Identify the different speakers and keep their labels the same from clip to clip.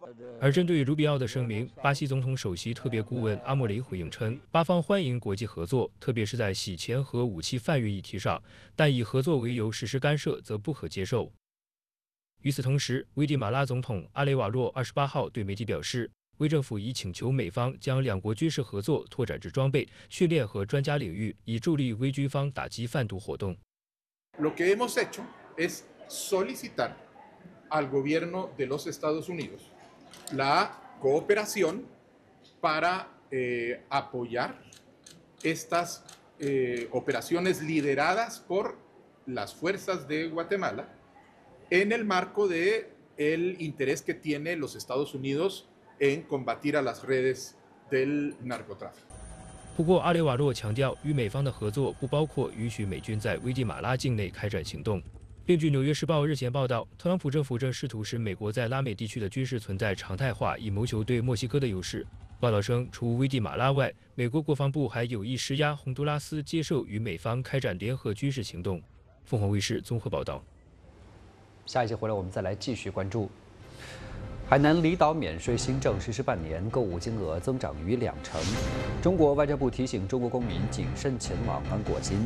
Speaker 1: 而针对卢比奥的声明，巴西总统首席特别顾问阿莫雷回应称，巴方欢迎国际合作，特别是在洗钱和武器贩运议题上，但以合作为由实施干涉则不可接受。与此同时，危地马拉总统阿雷瓦洛28号对媒体表示，威政府已请求美方将两国军事合作拓展至装备、训练和专家领域，以助力威军方打击贩毒活动。
Speaker 2: Lo que hemos hecho es solicitar al gobierno de los Estados Unidos la cooperación para apoyar estas operaciones lideradas por las fuerzas de Guatemala en el marco del interés que tiene los Estados Unidos en combatir a las redes del narcotráfico。
Speaker 1: 不过，阿雷瓦洛强调，与美方的合作不包括允许美军在危地马拉境内开展行动。另据《纽约时报》日前报道，特朗普政府正试图使美国在拉美地区的军事存在常态化，以谋求对墨西哥的优势。报道称，除危地马拉外，美国国防部还有意施压洪都拉斯接受与美方开展联合军事行动。凤凰卫视综合报道。
Speaker 3: 下一节回来，我们再来继续关注。海南离岛免税新政实施半年，购物金额增长逾20%。中国外交部提醒中国公民谨慎前往刚果金。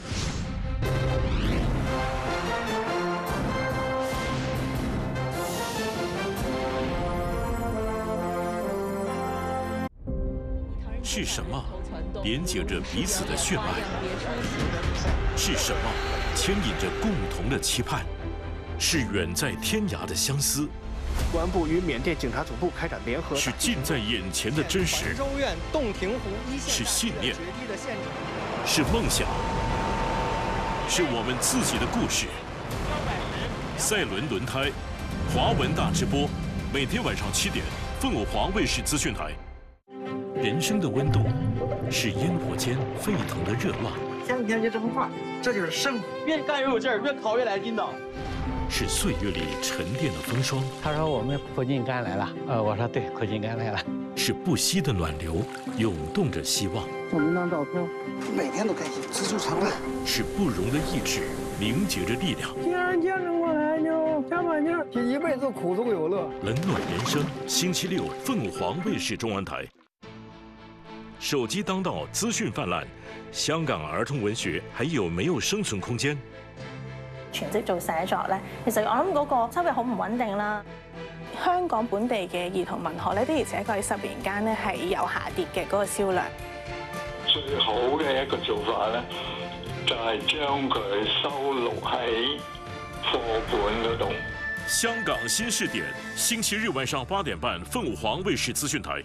Speaker 4: 是什么连接着彼此的血脉？是什么牵引着共同的期盼？是远在天涯的相思。
Speaker 5: 公安部与缅甸警察总部开展联合。
Speaker 4: 是近在眼前的真实。
Speaker 5: 州院洞庭湖一线。
Speaker 4: 是信念。是梦想。是我们自己的故事。赛伦轮胎，华文大直播，每天晚上7点，凤凰卫视资讯台。人生的温度是烟火间沸腾的热浪，
Speaker 6: 天天就这么画，这就是生活。越干越有劲儿，越考越来劲道。
Speaker 4: 是岁月里沉淀的风霜。
Speaker 6: 他说我们苦尽甘来了，我说对，苦尽甘来了。
Speaker 4: 是不息的暖流，涌动着希望。
Speaker 6: 送您张照片，每天都开心，知足常乐。
Speaker 4: 是不容的意志，凝结着力量。
Speaker 6: 既然坚持过来，就加把劲儿，一辈子苦中有乐。
Speaker 4: 冷暖人生，星期6凤凰卫视中文台。手机当道，资讯泛滥，香港兒童文學還有沒有生存空間？
Speaker 7: 全職做寫作咧，其實我諗嗰個收入好唔穩定啦。香港本地嘅兒童文學咧，的而且確喺10年間咧係有下跌嘅嗰個銷量。
Speaker 8: 最好嘅一個做法咧，就係將佢收錄喺課本嗰度。
Speaker 4: 香港新視點，星期日晚上8點半，鳳凰衛視資訊台。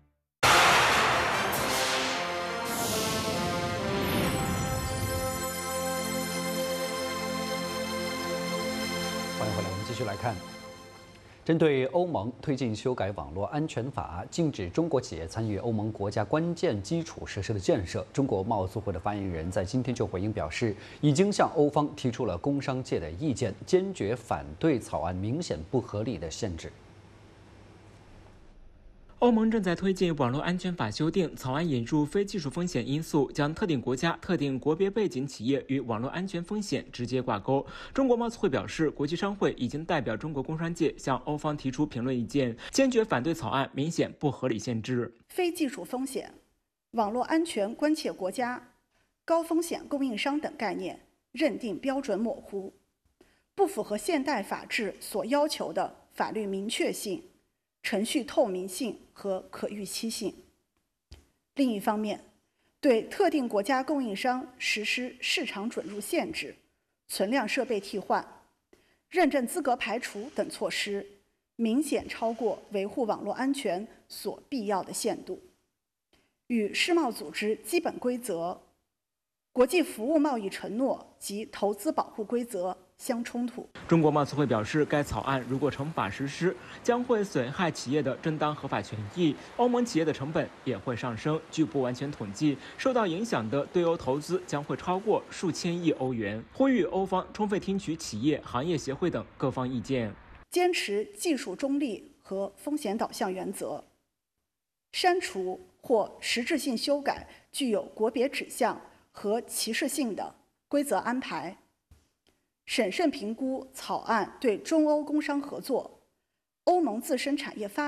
Speaker 3: 欢迎回来，我们继续来看。针对欧盟推进修改网络安全法，禁止中国企业参与欧盟国家关键基础设施的建设，中国贸促会的发言人在今天就回应表示，已经向欧方提出了工商界的意见，坚决反对草案明显不合理的限制。
Speaker 9: 欧盟正在推进网络安全法修订草案，引入非技术风险因素，将特定国家、特定国别背景企业与网络安全风险直接挂钩。中国贸促会表示，国际商会已经代表中国工商界向欧方提出评论意见，坚决反对草案明显不合理限制。
Speaker 10: 非技术风险、网络安全关切国家、高风险供应商等概念认定标准模糊，不符合现代法治所要求的法律明确性、程序透明性和可预期性。另一方面，对特定国家供应商实施市场准入限制、存量设备替换、认证资格排除等措施，明显超过维护网络安全所必要的限度，与世贸组织基本规则、国际服务贸易承诺及投资保护规则相冲突。
Speaker 9: 中国贸促会表示，该草案如果成法实施，将会损害企业的正当合法权益，欧盟企业的成本也会上升。据不完全统计，受到影响的对欧投资将会超过数千亿欧元。呼吁欧方充分听取企业、行业协会等各方意见，
Speaker 10: 坚持技术中立和风险导向原则，删除或实质性修改具有国别指向和歧视性的规则安排，审慎评估草案对中欧工商合作、欧盟自身产业发展